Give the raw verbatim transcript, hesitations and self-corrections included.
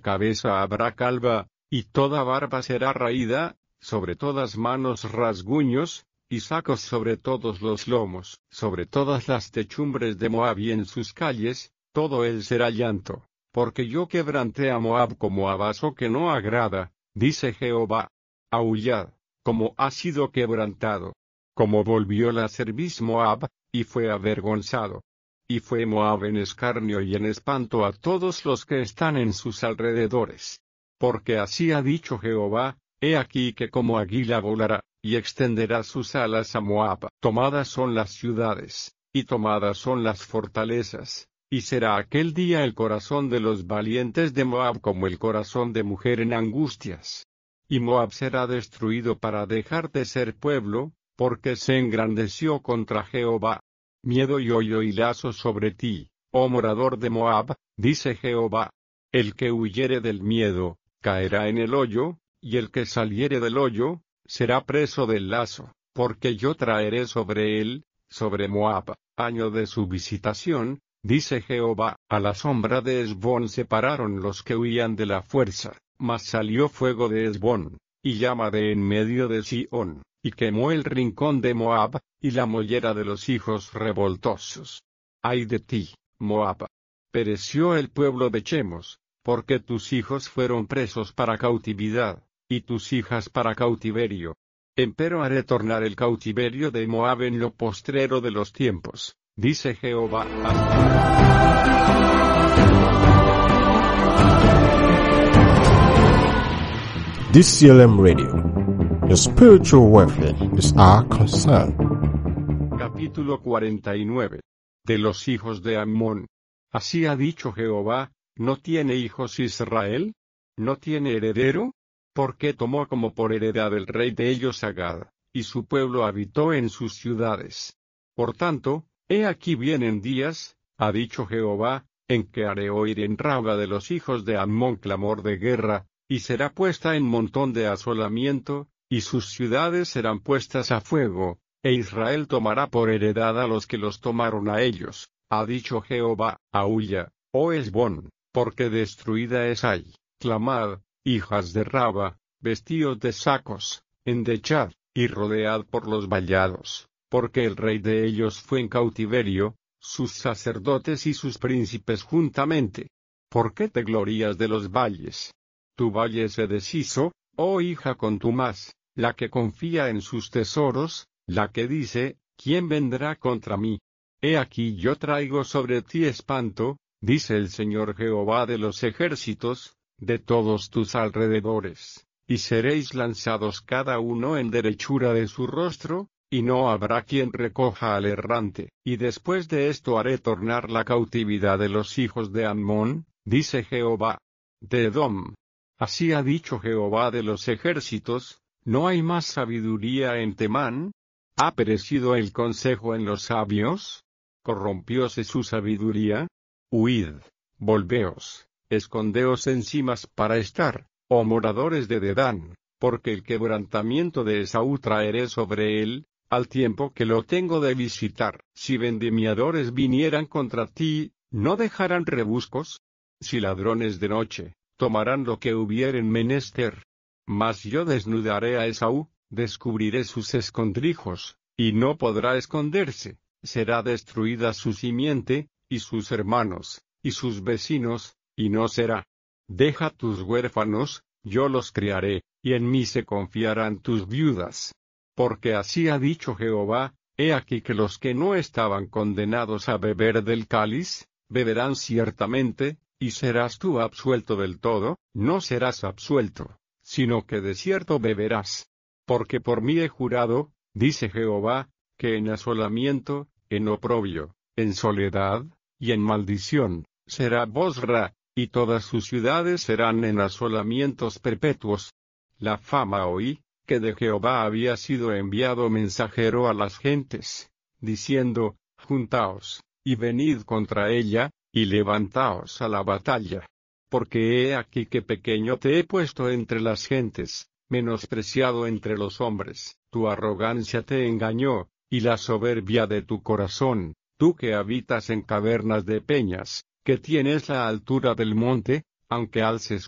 cabeza habrá calva, y toda barba será raída, sobre todas manos rasguños, y sacos sobre todos los lomos, sobre todas las techumbres de Moab y en sus calles, todo él será llanto, porque yo quebranté a Moab como a vaso que no agrada, dice Jehová. Aullad, como ha sido quebrantado, como volvió la cerviz Moab, y fue avergonzado. Y fue Moab en escarnio y en espanto a todos los que están en sus alrededores. Porque así ha dicho Jehová, he aquí que como águila volará, y extenderá sus alas a Moab. Tomadas son las ciudades, y tomadas son las fortalezas, y será aquel día el corazón de los valientes de Moab como el corazón de mujer en angustias. Y Moab será destruido para dejar de ser pueblo, porque se engrandeció contra Jehová. Miedo y hoyo y lazo sobre ti, oh morador de Moab, dice Jehová. El que huyere del miedo, caerá en el hoyo, y el que saliere del hoyo, será preso del lazo, porque yo traeré sobre él, sobre Moab, año de su visitación, dice Jehová. A la sombra de Hesbón se pararon los que huían de la fuerza, mas salió fuego de Hesbón, y llama de en medio de Sión, y quemó el rincón de Moab, y la mollera de los hijos revoltosos. Ay de ti, Moab. Pereció el pueblo de Chemos, porque tus hijos fueron presos para cautividad, y tus hijas para cautiverio. Empero haré tornar el cautiverio de Moab en lo postrero de los tiempos, dice Jehová. D C L M Radio. Your spiritual welfare is our concern. Capítulo cuarenta y nueve. De los hijos de Ammón. Así ha dicho Jehová, ¿no tiene hijos Israel? ¿No tiene heredero? Porque tomó como por heredad el rey de ellos Agag, y su pueblo habitó en sus ciudades. Por tanto, he aquí vienen días, ha dicho Jehová, en que haré oír en Raba de los hijos de Ammón clamor de guerra, y será puesta en montón de asolamiento, y sus ciudades serán puestas a fuego, e Israel tomará por heredad a los que los tomaron a ellos, ha dicho Jehová. Aulla, oh Hesbón, porque destruida es Ai. Clamad, hijas de Raba, vestíos de sacos, endechad, y rodead por los vallados, porque el rey de ellos fue en cautiverio, sus sacerdotes y sus príncipes juntamente. ¿Por qué te glorías de los valles? Tu valle se deshizo, oh hija contumaz, la que confía en sus tesoros, la que dice, ¿quién vendrá contra mí? He aquí yo traigo sobre ti espanto, dice el Señor Jehová de los ejércitos, de todos tus alrededores, y seréis lanzados cada uno en derechura de su rostro, y no habrá quien recoja al errante. Y después de esto haré tornar la cautividad de los hijos de Ammón, dice Jehová. De Edom. Así ha dicho Jehová de los ejércitos, ¿no hay más sabiduría en Temán? ¿Ha perecido el consejo en los sabios? ¿Corrompióse su sabiduría? Huid, volveos, escondeos encimas para estar, oh moradores de Dedán, porque el quebrantamiento de Esaú traeré sobre él, al tiempo que lo tengo de visitar. Si vendimiadores vinieran contra ti, ¿no dejarán rebuscos? Si ladrones de noche, tomarán lo que hubieren menester. Mas yo desnudaré a Esaú, descubriré sus escondrijos, y no podrá esconderse, será destruida su simiente, y sus hermanos, y sus vecinos, y no será. Deja tus huérfanos, yo los criaré, y en mí se confiarán tus viudas. Porque así ha dicho Jehová, he aquí que los que no estaban condenados a beber del cáliz, beberán ciertamente, y serás tú absuelto del todo. No serás absuelto, sino que de cierto beberás. Porque por mí he jurado, dice Jehová, que en asolamiento, en oprobio, en soledad, y en maldición, será Bosra, y todas sus ciudades serán en asolamientos perpetuos. La fama oí, que de Jehová había sido enviado mensajero a las gentes, diciendo, juntaos, y venid contra ella, y levantaos a la batalla. Porque he aquí que pequeño te he puesto entre las gentes, menospreciado entre los hombres. Tu arrogancia te engañó, y la soberbia de tu corazón, tú que habitas en cavernas de peñas, que tienes la altura del monte, aunque alces